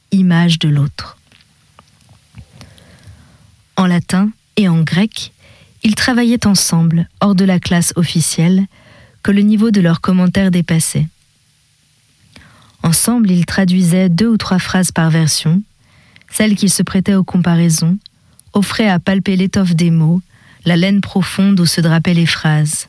image de l'autre. En latin et en grec, ils travaillaient ensemble, hors de la classe officielle, que le niveau de leurs commentaires dépassait. Ensemble, ils traduisaient 2 ou 3 phrases par version, celles qui se prêtaient aux comparaisons, offraient à palper l'étoffe des mots, la laine profonde où se drapaient les phrases.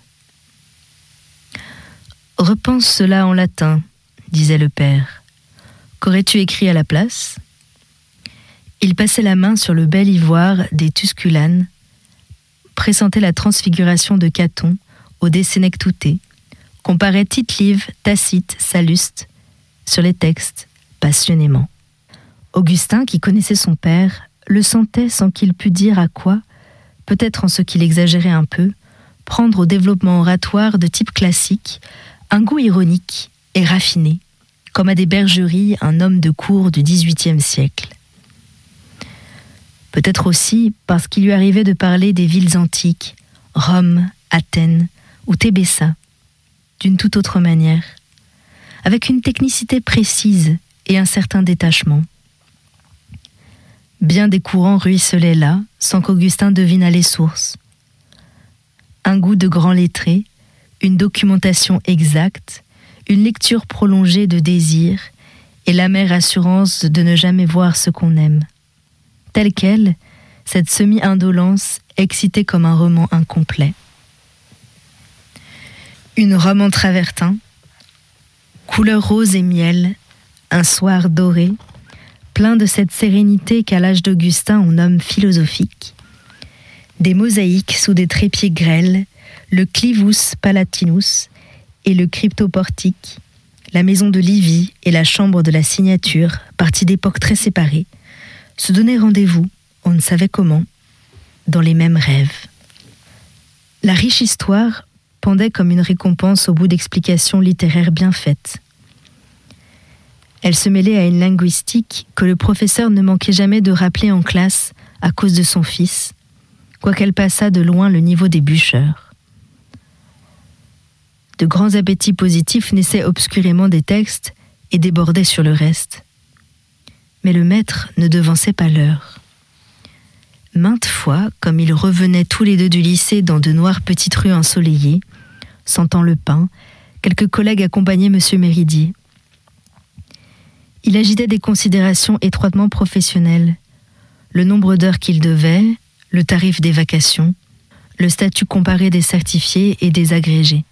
« Repense cela en latin, » disait le père. « Qu'aurais-tu écrit à la place ?» Il passait la main sur le bel ivoire des Tusculanes, pressentait la transfiguration de Caton au De Senectute, comparait Tite-Live, Tacite, Salluste sur les textes passionnément. Augustin, qui connaissait son père, le sentait sans qu'il pût dire à quoi, peut-être en ce qu'il exagérait un peu, prendre au développement oratoire de type classique un goût ironique et raffiné, comme à des bergeries un homme de cour du XVIIIe siècle. Peut-être aussi parce qu'il lui arrivait de parler des villes antiques, Rome, Athènes ou Tébessa, d'une toute autre manière, avec une technicité précise et un certain détachement. Bien des courants ruisselaient là, sans qu'Augustin devinât les sources. Un goût de grand lettré, une documentation exacte, une lecture prolongée de désir et l'amère assurance de ne jamais voir ce qu'on aime. Telle quelle, cette semi-indolence excitait comme un roman incomplet. Une Rome en travertin, couleur rose et miel, un soir doré, plein de cette sérénité qu'à l'âge d'Augustin on nomme philosophique. Des mosaïques sous des trépieds grêles, le Clivus Palatinus et le cryptoportique, la maison de Livie et la chambre de la signature, parties d'époques très séparées, se donnaient rendez-vous, on ne savait comment, dans les mêmes rêves. La riche histoire pendait comme une récompense au bout d'explications littéraires bien faites. Elle se mêlait à une linguistique que le professeur ne manquait jamais de rappeler en classe à cause de son fils, quoiqu'elle passât de loin le niveau des bûcheurs. De grands appétits positifs naissaient obscurément des textes et débordaient sur le reste. Mais le maître ne devançait pas l'heure. Maintes fois, comme ils revenaient tous les 2 du lycée dans de noires petites rues ensoleillées, sentant le pain, quelques collègues accompagnaient M. Méridier. Il agitait des considérations étroitement professionnelles, le nombre d'heures qu'il devait, le tarif des vacations, le statut comparé des certifiés et des agrégés.